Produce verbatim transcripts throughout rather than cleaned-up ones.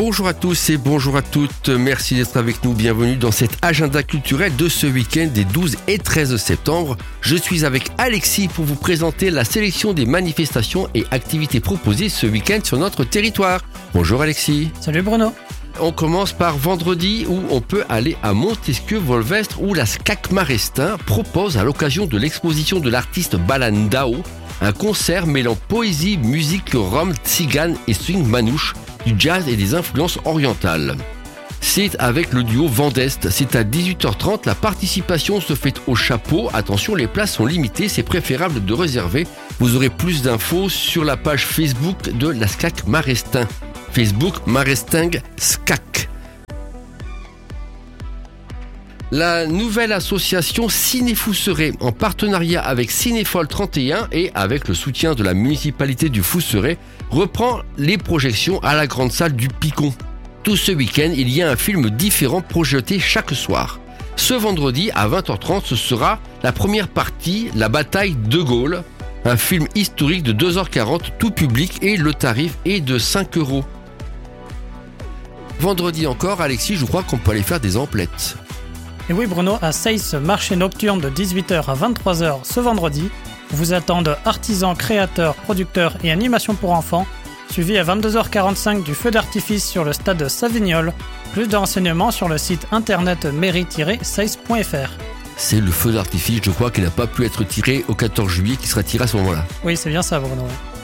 Bonjour à tous et bonjour à toutes, merci d'être avec nous, bienvenue dans cet agenda culturel de ce week-end des douze et treize septembre. Je suis avec Alexis pour vous présenter la sélection des manifestations et activités proposées ce week-end sur notre territoire. Bonjour Alexis. Salut Bruno. On commence par vendredi où on peut aller à Montesquieu-Volvestre où la S C A C Marestin propose à l'occasion de l'exposition de l'artiste Balan Dao un concert mêlant poésie, musique rom, tzigane et swing manouche, du jazz et des influences orientales. C'est avec le duo Vendeste, c'est à dix-huit heures trente, la participation se fait au chapeau. Attention, les places sont limitées, c'est préférable de réserver. Vous aurez plus d'infos sur la page Facebook de la S C A C Marestin. Facebook Marestin S C A C. La nouvelle association Ciné-Fousseret, en partenariat avec Cinéfolle trente et un et avec le soutien de la municipalité du Fousseret, reprend les projections à la grande salle du Picon. Tout ce week-end, il y a un film différent projeté chaque soir. Ce vendredi, à vingt heures trente, ce sera la première partie, La bataille de Gaulle, un film historique de deux heures quarante, tout public, et le tarif est de cinq euros. Vendredi encore, Alexis, je crois qu'on peut aller faire des emplettes. Et oui Bruno, à Seyss, marché nocturne de dix-huit heures à vingt-trois heures ce vendredi, vous attendent artisans, créateurs, producteurs et animations pour enfants, suivi à vingt-deux heures quarante-cinq du feu d'artifice sur le stade Savignol. Plus de renseignements sur le site internet mairie tiret seyss point f r. C'est le feu d'artifice, je crois, qui n'a pas pu être tiré au quatorze juillet, qui sera tiré à ce moment-là. Oui, c'est bien ça Bruno.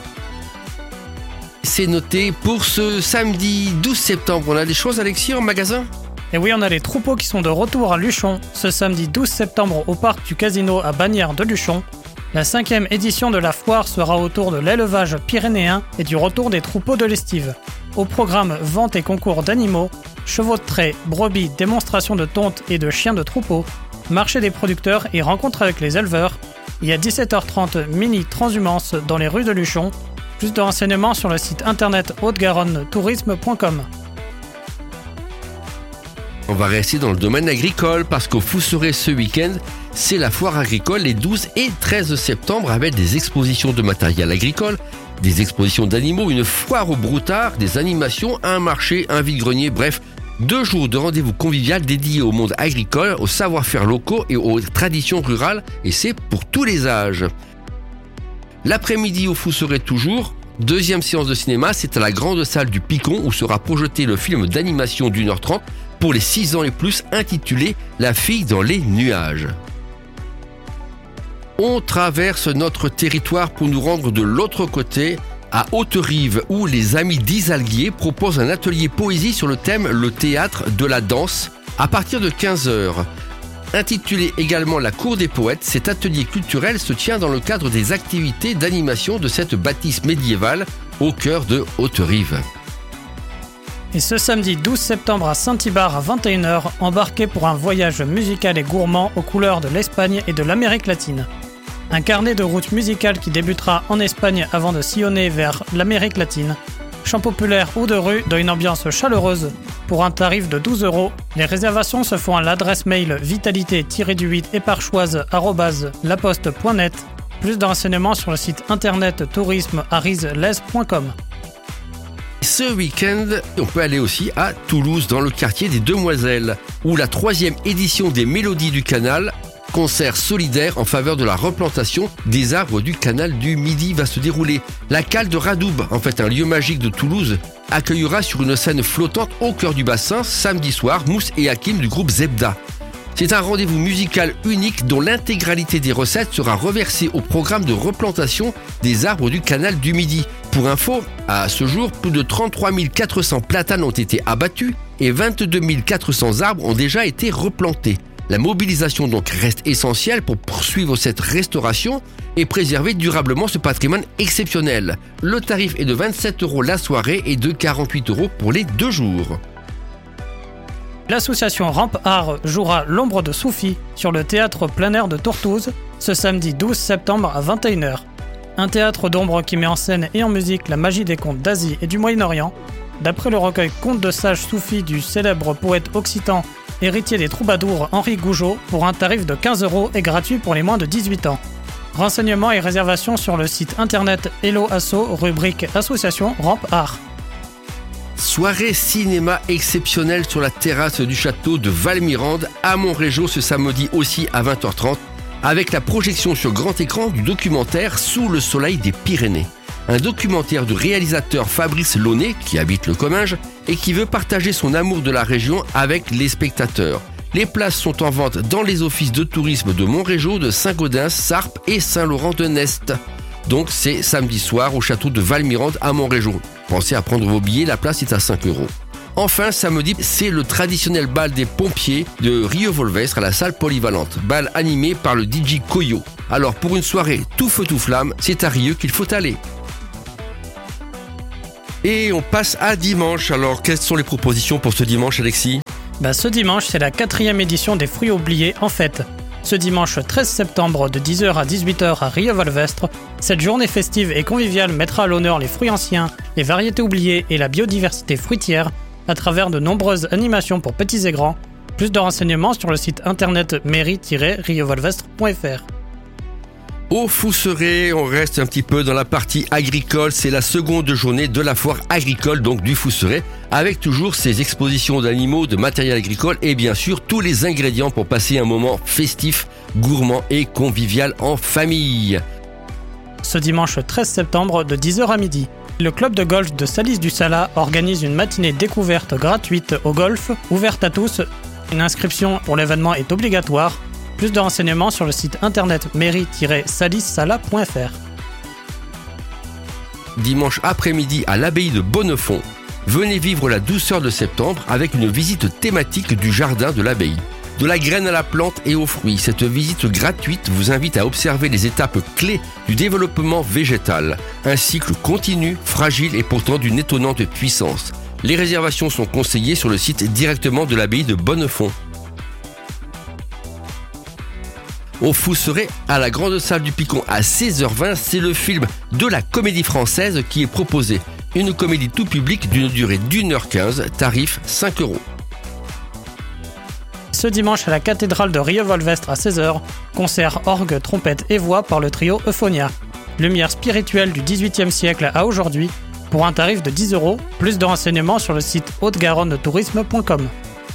C'est noté pour ce samedi douze septembre. On a des choses, Alexis, en magasin ? Et oui, on a les troupeaux qui sont de retour à Luchon, ce samedi douze septembre au parc du Casino à Bagnères de Luchon. La cinquième édition de la foire sera autour de l'élevage pyrénéen et du retour des troupeaux de l'estive. Au programme vente et concours d'animaux, chevaux de trait, brebis, démonstration de tonte et de chiens de troupeau, marché des producteurs et rencontre avec les éleveurs. Il y a dix-sept heures trente mini transhumance dans les rues de Luchon. Plus de renseignements sur le site internet haute-garonne tourisme point com. On va rester dans le domaine agricole parce qu'au Fousseret ce week-end, c'est la foire agricole les douze et treize septembre avec des expositions de matériel agricole, des expositions d'animaux, une foire au broutard, des animations, un marché, un vide-grenier, bref, deux jours de rendez-vous convivial dédiés au monde agricole, aux savoir-faire locaux et aux traditions rurales, et c'est pour tous les âges. L'après-midi au Fousseret toujours, deuxième séance de cinéma, c'est à la grande salle du Picon où sera projeté le film d'animation d'une heure trente pour les six ans et plus intitulé La fille dans les nuages. On traverse notre territoire pour nous rendre de l'autre côté, à Haute-Rive, où les amis d'Isalguier proposent un atelier poésie sur le thème Le théâtre de la danse à partir de quinze heures. Intitulé également La Cour des Poètes, cet atelier culturel se tient dans le cadre des activités d'animation de cette bâtisse médiévale au cœur de Haute-Rive. Et ce samedi douze septembre à Saint-Ibard à vingt et une heures, embarquez pour un voyage musical et gourmand aux couleurs de l'Espagne et de l'Amérique latine. Un carnet de route musicale qui débutera en Espagne avant de sillonner vers l'Amérique latine. Chant populaire ou de rue dans une ambiance chaleureuse pour un tarif de douze euros. Les réservations se font à l'adresse mail vitalité du huit éparchoise arobase laposte point net. Plus de renseignements sur le site internet tourisme arise lez point com. Ce week-end, on peut aller aussi à Toulouse, dans le quartier des Demoiselles, où la troisième édition des Mélodies du Canal, concert solidaire en faveur de la replantation des arbres du canal du Midi, va se dérouler. La cale de Radoub, en fait un lieu magique de Toulouse, accueillera sur une scène flottante au cœur du bassin, samedi soir, Mousse et Hakim du groupe Zebda. C'est un rendez-vous musical unique dont l'intégralité des recettes sera reversée au programme de replantation des arbres du canal du Midi. Pour info, à ce jour, plus de trente-trois mille quatre cents platanes ont été abattus et vingt-deux mille quatre cents arbres ont déjà été replantés. La mobilisation donc reste essentielle pour poursuivre cette restauration et préserver durablement ce patrimoine exceptionnel. Le tarif est de vingt-sept euros la soirée et de quarante-huit euros pour les deux jours. L'association Ramp Art jouera L'ombre de Soufi sur le théâtre plein air de Tortouse ce samedi douze septembre à vingt et une heures. Un théâtre d'ombre qui met en scène et en musique la magie des contes d'Asie et du Moyen-Orient. D'après le recueil Contes de sages soufis du célèbre poète occitan, héritier des troubadours Henri Gougeot, pour un tarif de quinze euros et gratuit pour les moins de dix-huit ans. Renseignements et réservations sur le site internet Hello Asso, rubrique Association Ramp Art. Soirée cinéma exceptionnelle sur la terrasse du château de Valmirande à Montrégeau ce samedi aussi à vingt heures trente avec la projection sur grand écran du documentaire Sous le soleil des Pyrénées. Un documentaire du réalisateur Fabrice Launay qui habite le Comminges et qui veut partager son amour de la région avec les spectateurs. Les places sont en vente dans les offices de tourisme de Montrégeau, de Saint-Gaudens, Sarp et Saint-Laurent-de-Nest. Donc c'est samedi soir au château de Valmirande à Montrégeau. Pensez à prendre vos billets, la place est à cinq euros. Enfin, samedi, c'est le traditionnel bal des pompiers de Rieux-Volvestre à la salle polyvalente. Bal animé par le D J Koyo. Alors pour une soirée tout feu tout flamme, c'est à Rieux qu'il faut aller. Et on passe à dimanche. Alors quelles sont les propositions pour ce dimanche, Alexis ? Bah, ce dimanche, c'est la quatrième édition des Fruits oubliés en fête. Ce dimanche treize septembre de dix heures à dix-huit heures à Rieux-Volvestre, cette journée festive et conviviale mettra à l'honneur les fruits anciens, les variétés oubliées et la biodiversité fruitière à travers de nombreuses animations pour petits et grands. Plus de renseignements sur le site internet mairie tiret rieux-volvestre point f r. Au Fousseret, on reste un petit peu dans la partie agricole. C'est la seconde journée de la foire agricole donc du Fousseret, avec toujours ses expositions d'animaux, de matériel agricole et bien sûr tous les ingrédients pour passer un moment festif, gourmand et convivial en famille. Ce dimanche treize septembre de dix heures à midi, le club de golf de Salis-du-Salat organise une matinée découverte gratuite au golf, ouverte à tous. Une inscription pour l'événement est obligatoire. Plus de renseignements sur le site internet mairie tiret salis-salat point f r. Dimanche après-midi à l'abbaye de Bonnefond, venez vivre la douceur de septembre avec une visite thématique du jardin de l'abbaye. De la graine à la plante et aux fruits, cette visite gratuite vous invite à observer les étapes clés du développement végétal. Un cycle continu, fragile et pourtant d'une étonnante puissance. Les réservations sont conseillées sur le site directement de l'abbaye de Bonnefond. Au Fousseret, à la grande salle du Picon à seize heures vingt, c'est le film de la Comédie Française qui est proposé. Une comédie tout public d'une durée d'une heure quinze, tarif cinq euros. Ce dimanche à la cathédrale de Rieux-Volvestre à seize heures, concert orgue, trompette et voix par le trio Euphonia. Lumière spirituelle du dix-huitième siècle à aujourd'hui, pour un tarif de dix euros. Plus de renseignements sur le site haute garonne tourisme point com.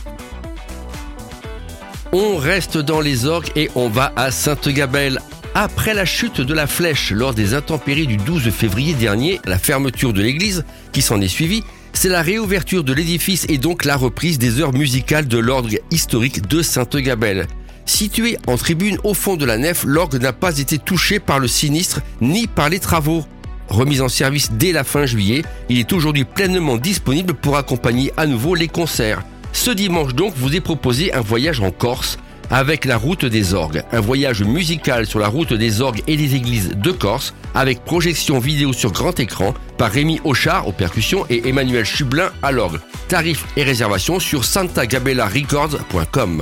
On reste dans les orgues et on va à Sainte-Gabelle. Après la chute de la flèche lors des intempéries du douze février dernier, la fermeture de l'église qui s'en est suivie, c'est la réouverture de l'édifice et donc la reprise des heures musicales de l'orgue historique de Sainte-Gabelle. Situé en tribune au fond de la nef, l'orgue n'a pas été touché par le sinistre ni par les travaux. Remis en service dès la fin juillet, il est aujourd'hui pleinement disponible pour accompagner à nouveau les concerts. Ce dimanche donc, vous est proposé un voyage en Corse avec la route des orgues. Un voyage musical sur la route des orgues et des églises de Corse avec projection vidéo sur grand écran par Rémi Auchard aux percussions et Emmanuel Chublin à l'orgue. Tarifs et réservations sur santa gabella records point com.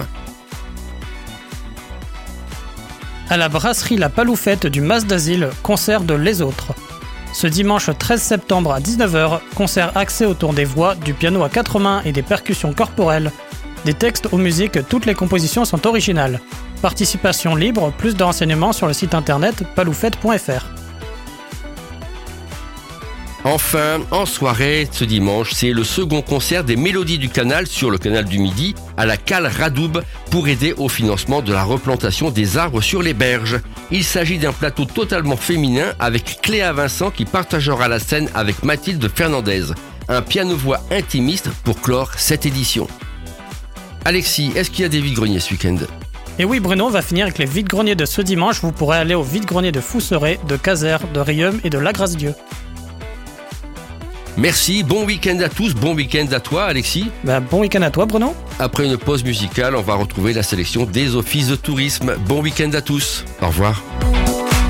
À la brasserie La Paloufette du Mas d'Asile, concert de Les Autres. Ce dimanche treize septembre à dix-neuf heures, concert axé autour des voix, du piano à quatre mains et des percussions corporelles. Des textes aux musiques, toutes les compositions sont originales. Participation libre, plus de renseignements sur le site internet paloufette point f r. Enfin, en soirée, ce dimanche, c'est le second concert des Mélodies du Canal sur le canal du Midi à la cale Radoub pour aider au financement de la replantation des arbres sur les berges. Il s'agit d'un plateau totalement féminin avec Cléa Vincent qui partagera la scène avec Mathilde Fernandez. Un piano-voix intimiste pour clore cette édition. Alexis, est-ce qu'il y a des vide-greniers ce week-end ? Et oui, Bruno, on va finir avec les vide-greniers de ce dimanche. Vous pourrez aller au vide-grenier de Fousseret, de Caser, de Rieux et de La Grace-Dieu. Merci, bon week-end à tous, bon week-end à toi Alexis. Ben, bon week-end à toi Bruno. Après une pause musicale, on va retrouver la sélection des offices de tourisme. Bon week-end à tous, au revoir.